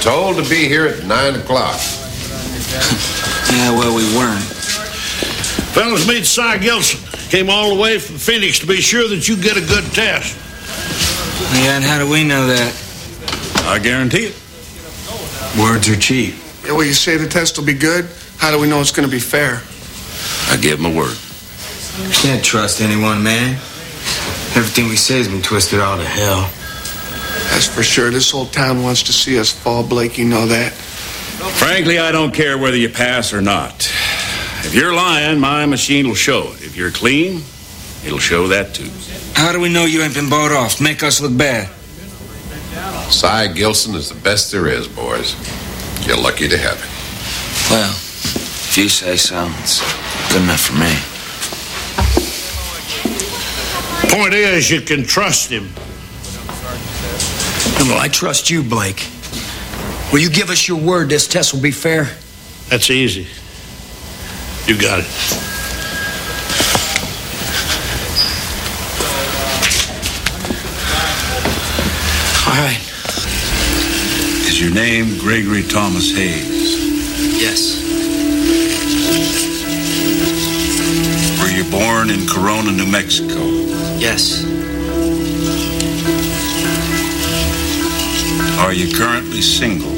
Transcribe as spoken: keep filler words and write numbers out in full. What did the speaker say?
told to be here at nine o'clock. Yeah, well, we weren't. Fellas, meet Cy Gilson. Came all the way from Phoenix to be sure that you get a good test. Yeah, and how do we know that? I guarantee it. Words are cheap. Yeah, well, you say the test will be good. How do we know it's going to be fair? I give him a word. Can't trust anyone, man. Everything we say has been twisted all to hell. That's for sure. This whole town wants to see us fall, Blake. You know that. Frankly, I don't care whether you pass or not. If you're lying, my machine will show it. If you're clean, it'll show that too. How do we know you ain't been bought off? Make us look bad. Cy Gilson is the best there is, boys. You're lucky to have him. Well, if you say so, it's good enough for me. Point is, you can trust him. Well, I trust you, Blake. Will you give us your word this test will be fair? That's easy. You got it. All right. Is your name Gregory Thomas Hayes? Yes. Were you born in Corona, New Mexico? Yes. Are you currently single?